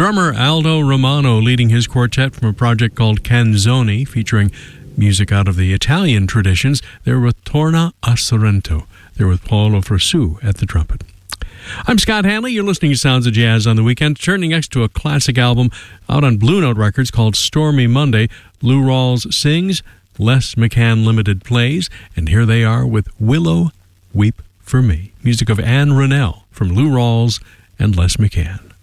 drummer Aldo Romano leading his quartet from a project called Canzoni, featuring music out of the Italian traditions. They're with Torna a Sorrento. They're with Paolo Fresu at the trumpet. I'm Scott Hanley. You're listening to Sounds of Jazz on the Weekend. Turning next to a classic album out on Blue Note Records called Stormy Monday. Lou Rawls sings, Les McCann Limited plays, and here they are with Willow, Weep for Me. Music of Anne Rennell from Lou Rawls and Les McCann.